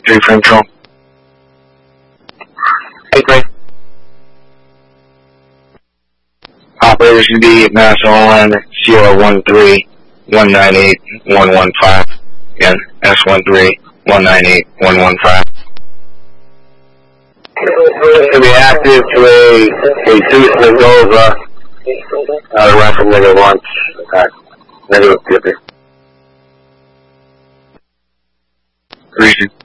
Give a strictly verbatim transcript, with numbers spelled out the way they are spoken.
three for control. Okay. Operators to be National Line zero one three one nine eight one one five. Again, S one three one nine eight one one five. To be active to a, a Deuce Nova, uh, run from negative launch, uh, negative fifty. Reason.